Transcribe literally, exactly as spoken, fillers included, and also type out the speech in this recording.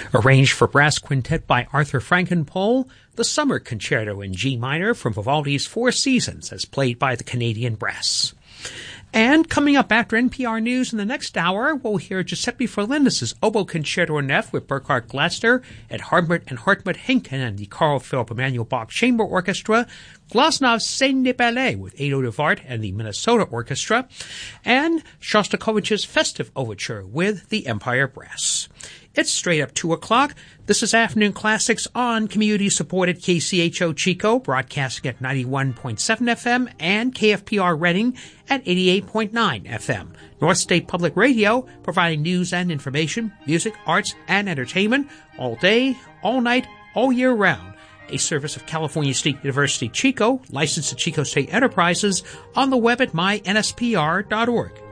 Arranged for brass quintet by Arthur Frankenpole, the Summer Concerto in G minor from Vivaldi's Four Seasons as played by the Canadian Brass. And coming up after N P R News in the next hour, we'll hear Giuseppe Ferlindis' Oboe Concerto in F with Burkhard Glatzer at Hartmut and Hartmut Henken and the Carl Philipp Emanuel Bach Chamber Orchestra, Glaznov's Scène de Ballet with Edo de Wart and the Minnesota Orchestra, and Shostakovich's Festive Overture with the Empire Brass. It's straight up two o'clock. This is Afternoon Classics on community-supported K C H O Chico, broadcasting at ninety-one point seven F M, and K F P R Reading at eighty-eight point nine F M. North State Public Radio, providing news and information, music, arts, and entertainment all day, all night, all year round. A service of California State University Chico, licensed to Chico State Enterprises, on the web at my N S P R dot org.